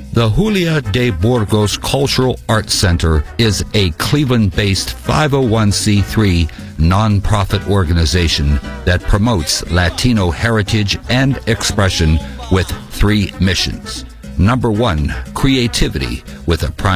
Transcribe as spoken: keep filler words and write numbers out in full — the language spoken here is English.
The Julia de Burgos Cultural Arts Center is a Cleveland-based five oh one c three nonprofit organization that promotes Latino heritage and expression with three missions. Number one, creativity with a primary